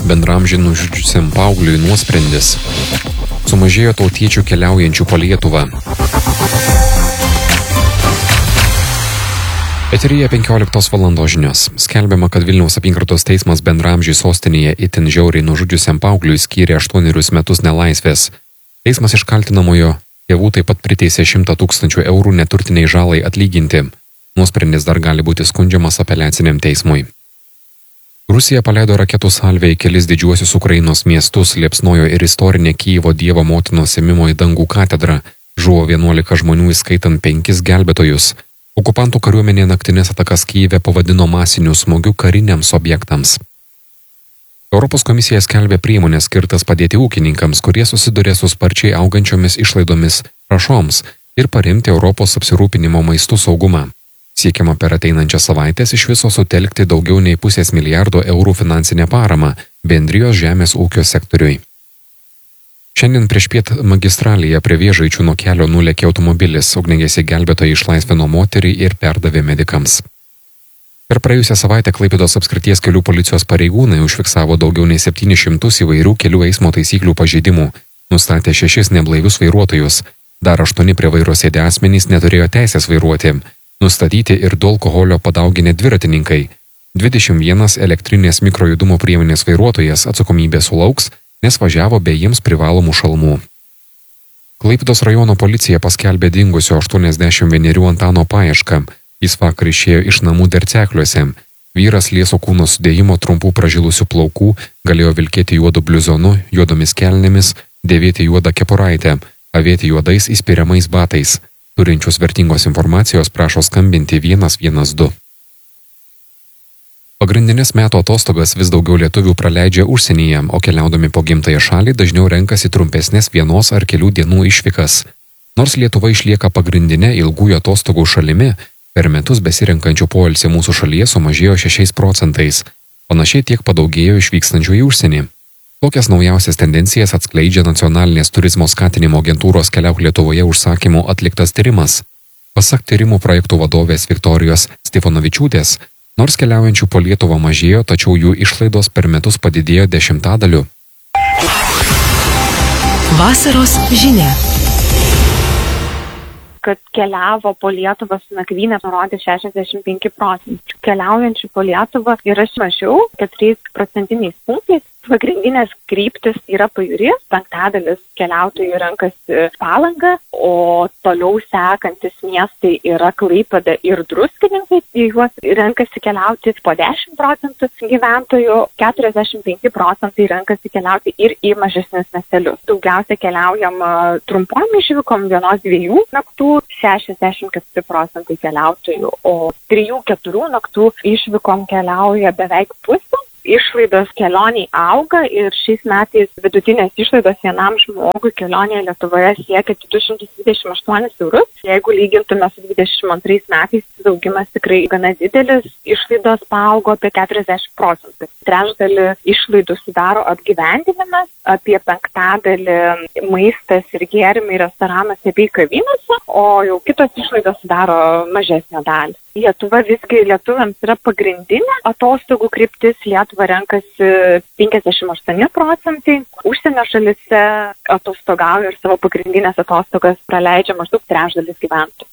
Bendraamžį nužudžiusiam paaugliui nuosprendis. Sumažėjo tautiečių keliaujančių po Lietuvą. Eteryje 15 valandos žinios. Skelbiama, kad Vilniaus apygardos teismas bendraamžį sostinėje itin žiauriai nužudžiusiam paaugliui skyrė 8 metus nelaisvės. Teismas iš kaltinamojo tėvų taip pat priteisė 100 000 eurų neturtiniai žalai atlyginti. Nuosprendis dar gali būti skundžiamas apeliaciniam teismui. Rusija paleido raketų salvę į kelis didžiuosius Ukrainos miestus, liepsnojo ir istorinė Kijevo Dievo motinos ėmimo į dangų katedrą. Žuvo 11 žmonių, įskaitant 5 gelbėtojus. Okupantų kariuomenė naktinės atakas Kijeve pavadino masiniu smūgiu kariniams objektams. Europos komisija skelbė priemonės skirtas padėti ūkininkams, kurie susiduria su sparčiai augančiomis išlaidomis trąšoms ir paremti Europos apsirūpinimo maistų saugumą. Siekiama per ateinančias savaitės iš viso sutelkti daugiau nei 500 milijardo eurų finansinę paramą bendrijos žemės ūkio sektoriui. Šiandien priešpiet magistralėje prie Vėžaičių nuo kelio nulėkė automobilis, ugniagesiai gelbėtojai išlaisvino moterį ir perdavė medikams. Per praėjusią savaitę Klaipėdos apskrities kelių policijos pareigūnai užfiksavo daugiau nei 700 įvairių kelių eismo taisyklių pažeidimų, nustatė 6 neblaivius vairuotojus, dar 8 prie vairo sėdę asmenys neturėjo teisės vairuoti. Nustatyti ir 2 alkoholio padauginę dviratininkai. 21 elektrinės mikrojudumo priemonės vairuotojas atsakomybę sulauks, nes važiavo be jiems privalomų šalmų. Klaipėdos rajono policija paskelbė dingusio 81 Antano paiešką. Jis vakar išėjo iš namų Dercekliuose. Vyras lieso kūno sudėjimo, trumpų pražilusių plaukų, galėjo vilkėti juodu bliuzonu, juodomis kelnėmis, dėvėti juodą kepuraitę, avėti juodais įspiriamais batais. Turinčius vertingos informacijos prašo skambinti 112. Pagrindinės metų atostogas vis daugiau lietuvių praleidžia užsienyje, o keliaudami po gimtąją šalį dažniau renkasi trumpesnės vienos ar kelių dienų išvykas. Nors Lietuva išlieka pagrindinė ilgųjų atostogų šalimi, per metus besirenkančių poilsį mūsų šalyje sumažėjo 6%. Panašiai tiek padaugėjo išvykstančių į užsienį. Tokias naujausias tendencijas atskleidžia nacionalinės turizmo skatinimo agentūros Keliauk Lietuvoje užsakymu atliktas tyrimas. Pasak tyrimų projektų vadovės Viktorijos Stefanovičiūtės, nors keliaujančių po Lietuvą mažėjo, tačiau jų išlaidos per metus padidėjo 10%. Vasaros žinia. Kad keliavo po Lietuvą su nakvyne, nurodė 65%. Keliaujančių po Lietuvą yra mažiau, 4% punktais. Pagrindinės kryptis yra pajūris, 5% keliautojų renkasi Palangą, o toliau sekantis miestai yra Klaipėda ir Druskininkai, į juos renkasi keliauti po 10% gyventojų, 45% renkasi keliauti ir į mažesnius miestelius. Daugiausia keliaujama trumpom išvykom 1-2 naktų, 64% keliautojų, o 3-4 naktų išvykom keliauja beveik pusė. Išlaidos kelioniai auga ir šiais metais vidutinės išlaidos vienam žmogui kelionėje Lietuvoje siekia 228 eurus. Jeigu lygintume su 22 metais, augimas tikrai gana didelis, išlaidos paaugo apie 40%. Trečdalį išlaidų sudaro apgyvendinimas, apie 5% maistas ir gėrimai restoranuose bei kavinėse, o jau kitos išlaidos sudaro mažesnę dalį. Lietuva visgi lietuviams yra pagrindinė atostogų kryptis, Lietuva renkasi 58%, užsienio šalise atostogauja ir savo pagrindinės atostogas praleidžia maždaug trečdalis gyventojų.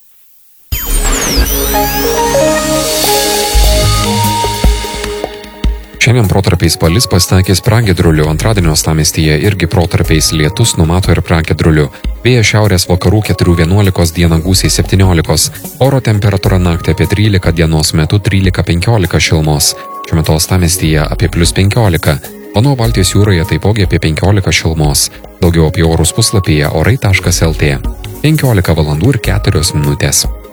Šiandien protarpiais palis pasitaikys pragiedrulių, antradienio uostamiestyje irgi protarpiais lietus, numato ir pragiedrulių. Vėjas šiaurės vakarų 4-11, dieną gūsiai 17, oro temperatūra naktį apie 13, dienos metu 13-15 šilumos. Šiuo metu uostamiestyje apie +15, o nuo Baltijos jūroje taipogi apie 15 šilumos. Daugiau apie orus puslapyje orai.lt. 15 valandų ir 4 minutės.